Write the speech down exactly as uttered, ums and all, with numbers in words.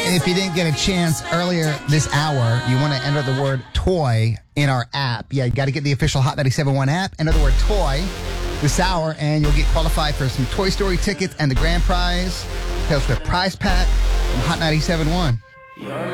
If you didn't get a chance earlier this hour, you want to enter the word toy in our app. Yeah, you got to get the official Hot ninety-seven point one app, enter the word toy this hour, and you'll get qualified for some Toy Story tickets and the grand prize, Taylor Swift prize pack from Hot ninety-seven point one.